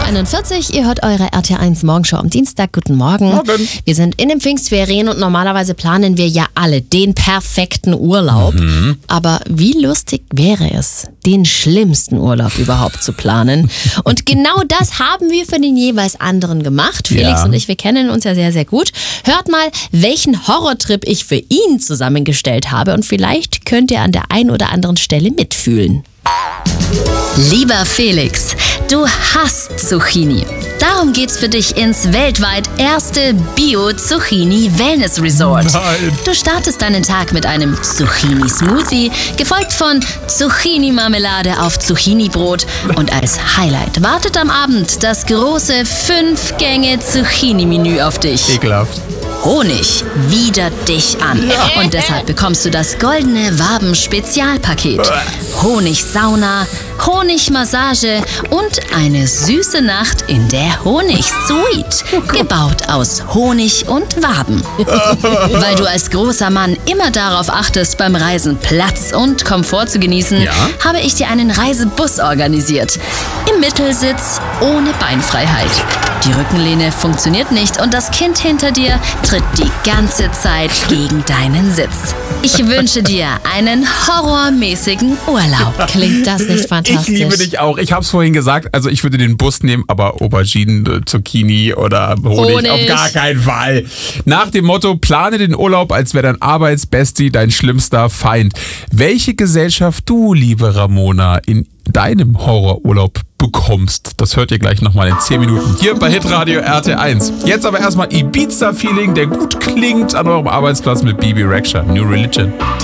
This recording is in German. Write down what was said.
8.41 Uhr, ihr hört eure RT1 Morgenshow am Dienstag. Guten Morgen. Morgen. Wir sind in den Pfingstferien und normalerweise planen wir ja alle den perfekten Urlaub. Aber wie lustig wäre es, den schlimmsten Urlaub überhaupt zu planen? Und genau das haben wir für den jeweils anderen gemacht. Felix und ich, wir kennen uns ja sehr, sehr gut. Hört mal, welchen Horrortrip ich für ihn zusammengestellt habe und vielleicht könnt ihr an der einen oder anderen Stelle mitfühlen. Lieber Felix, du hasst Zucchini. Darum geht's für dich ins weltweit erste Bio-Zucchini-Wellness-Resort. Nein. Du startest deinen Tag mit einem Zucchini-Smoothie, gefolgt von Zucchini-Marmelade auf Zucchini-Brot. Und als Highlight wartet am Abend das große 5-Gänge-Zucchini-Menü auf dich. Ekelhaft. Honig widert dich an. Und deshalb bekommst du das goldene Waben-Spezialpaket. Honigsauna, Honigmassage und eine süße Nacht in der Honigsuite. Gebaut aus Honig und Waben. Weil du als großer Mann immer darauf achtest, beim Reisen Platz und Komfort zu genießen, habe ich dir einen Reisebus organisiert. Im Mittelsitz ohne Beinfreiheit. Die Rückenlehne funktioniert nicht und das Kind hinter dir tritt die ganze Zeit gegen deinen Sitz. Ich wünsche dir einen horrormäßigen Urlaub. Klingt das nicht fantastisch? Ich liebe dich auch. Ich habe es vorhin gesagt, also ich würde den Bus nehmen, aber Auberginen, Zucchini oder Honig auf gar keinen Fall. Nach dem Motto, plane den Urlaub, als wäre dein Arbeitsbestie dein schlimmster Feind. Welche Gesellschaft du, liebe Ramona, in deinem Horrorurlaub bekommst, das hört ihr gleich nochmal in 10 Minuten hier bei Hitradio RT1. Jetzt aber erstmal Ibiza-Feeling, der gut klingt an eurem Arbeitsplatz mit Bibi Rexha, New Religion.